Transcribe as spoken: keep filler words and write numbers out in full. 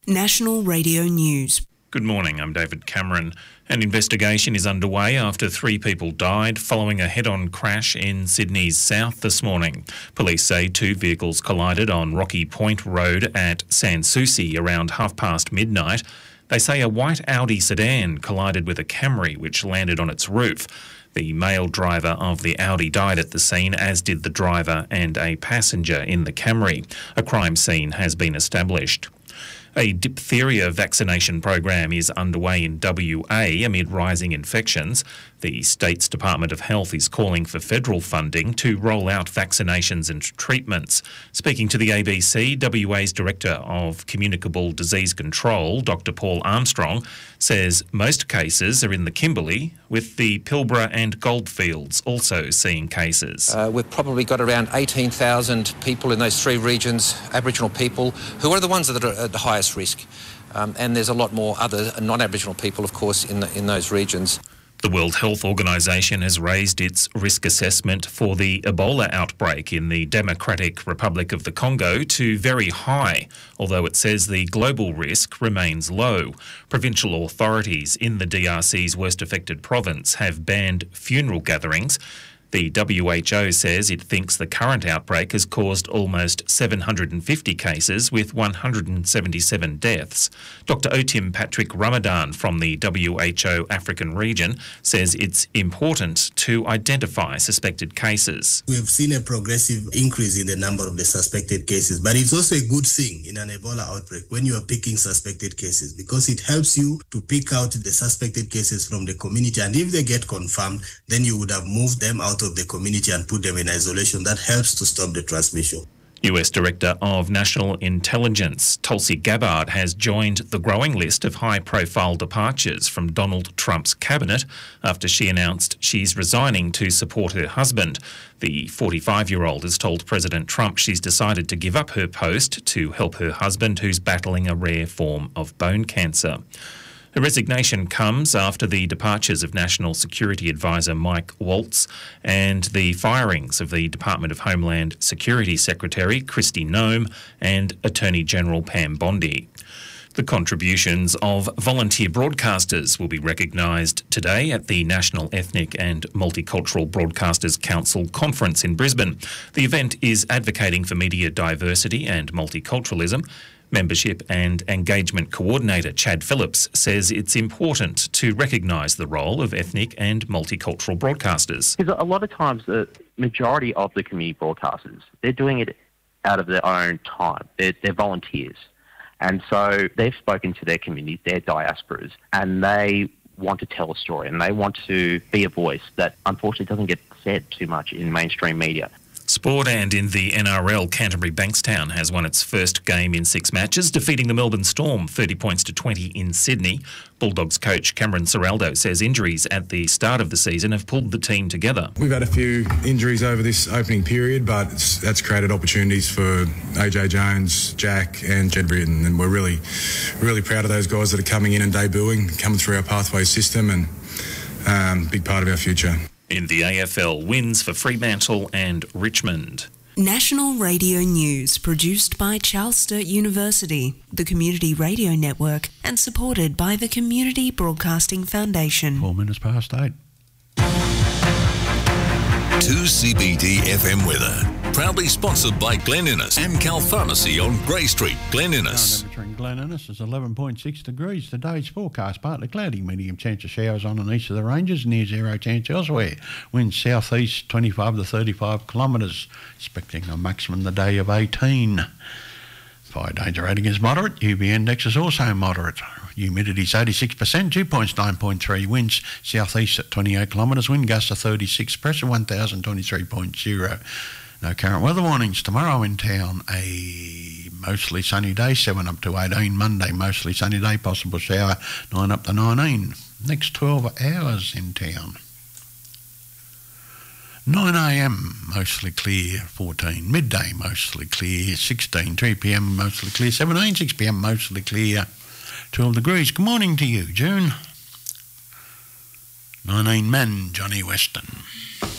National Radio News. Good morning, I'm David Cameron. An investigation is underway after three people died following a head-on crash in Sydney's south this morning. Police say two vehicles collided on Rocky Point Road at Sans Souci around half past midnight. They say a white Audi sedan collided with a Camry which landed on its roof. The male driver of the Audi died at the scene, as did the driver and a passenger in the Camry. A crime scene has been established. A diphtheria vaccination program is underway in W A amid rising infections. The state's Department of Health is calling for federal funding to roll out vaccinations and treatments. Speaking to the A B C, W A's Director of Communicable Disease Control, Doctor Paul Armstrong, says most cases are in the Kimberley, with the Pilbara and Goldfields also seeing cases. Uh, we've probably got around eighteen thousand people in those three regions, Aboriginal people, who are the ones that are at the highest risk. Um, and there's a lot more other non-Aboriginal people, of course, in the, in those regions. The World Health Organization has raised its risk assessment for the Ebola outbreak in the Democratic Republic of the Congo to very high, although it says the global risk remains low. Provincial authorities in the D R C's worst affected province have banned funeral gatherings. The W H O says it thinks the current outbreak has caused almost seven hundred fifty cases with one hundred seventy-seven deaths. Doctor Otim Patrick Ramadan from the W H O African region says it's important to identify suspected cases. We have seen a progressive increase in the number of the suspected cases, but it's also a good thing in an Ebola outbreak when you are picking suspected cases, because it helps you to pick out the suspected cases from the community, and if they get confirmed, then you would have moved them out of the community and put them in isolation. That helps to stop the transmission. U S Director of National Intelligence Tulsi Gabbard has joined the growing list of high-profile departures from Donald Trump's cabinet after she announced she's resigning to support her husband. The forty-five-year-old has told President Trump she's decided to give up her post to help her husband, who's battling a rare form of bone cancer. Her resignation comes after the departures of National Security Advisor Mike Waltz and the firings of the Department of Homeland Security Secretary Kristi Noem and Attorney General Pam Bondi. The contributions of volunteer broadcasters will be recognised today at the National Ethnic and Multicultural Broadcasters Council Conference in Brisbane. The event is advocating for media diversity and multiculturalism. Membership and Engagement Coordinator Chad Phillips says it's important to recognise the role of ethnic and multicultural broadcasters. Because a lot of times the majority of the community broadcasters, they're doing it out of their own time. They're, they're volunteers. And so they've spoken to their communities, their diasporas, and they want to tell a story and they want to be a voice that unfortunately doesn't get said too much in mainstream media. Sport, and in the N R L, Canterbury Bankstown has won its first game in six matches, defeating the Melbourne Storm thirty points to twenty in Sydney. Bulldogs coach Cameron Ciraldo says injuries at the start of the season have pulled the team together. We've had a few injuries over this opening period, but it's, that's created opportunities for A J Jones, Jack and Jed Britton, and we're really, really proud of those guys that are coming in and debuting, coming through our pathway system, and um, big part of our future. In the A F L, wins for Fremantle and Richmond. National Radio News, produced by Charles Sturt University, the Community Radio Network, and supported by the Community Broadcasting Foundation. Four minutes past eight. two C B D F M weather. Proudly sponsored by Glen Innes, Amcal Pharmacy on Grey Street, Glen Innes. Temperature in Glen Innes is eleven point six degrees. Today's forecast partly cloudy, medium chance of showers on and east of the ranges, near zero chance elsewhere. Winds southeast twenty-five to thirty-five kilometres, expecting a maximum today of eighteen. Fire danger rating is moderate. U V index is also moderate. Humidity is eighty-six percent, dew point's nine point three, winds southeast at twenty-eight kilometres, wind gusts of thirty-six, pressure one thousand twenty-three point zero. No current weather warnings. Tomorrow in town, a mostly sunny day, seven up to eighteen. Monday, mostly sunny day, possible shower, nine up to nineteen. Next twelve hours in town. nine a m, mostly clear, fourteen. Midday, mostly clear, sixteen. three p m, mostly clear, seventeen. six p m, mostly clear, twelve degrees. Good morning to you, June. nineteen men, Johnny Weston.